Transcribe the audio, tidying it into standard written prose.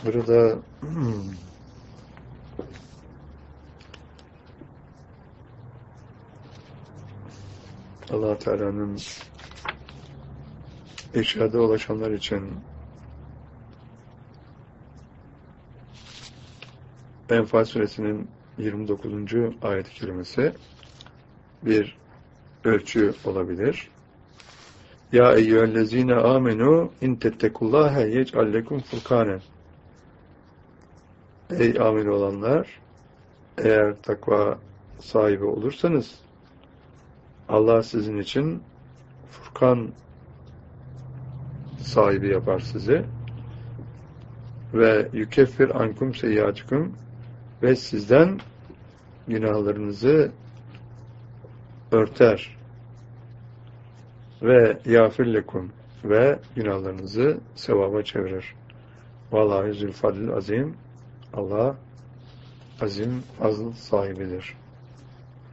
Burada Allah Teala'nın irşada ulaşanlar için Enfal suresinin 29. ayet-i kerimesi bir ölçü olabilir. Ya eyyühellezine amenu in tettekullâhe yec'al lekum furkânen. Ey amin olanlar, eğer takva sahibi olursanız Allah sizin için Furkan sahibi yapar sizi ve yukeffir ankum seyyiatikum ve sizden günahlarınızı örter ve yağfir lekum ve günahlarınızı sevaba çevirir. Vallahi zülfadil azim. Allah azim fazıl sahibidir.